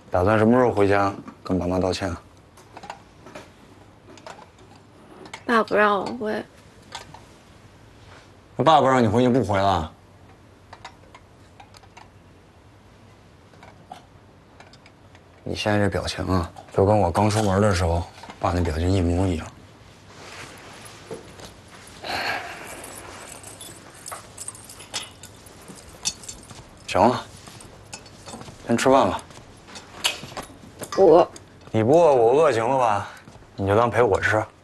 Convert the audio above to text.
打算什么时候回家跟爸妈道歉啊？ 爸不让我回。 那爸不让你回，你不回了？你现在这表情啊，就跟我刚出门的时候爸那表情一模一样。行了，先吃饭吧。 我你不饿，我饿行了吧？你就当陪我吃。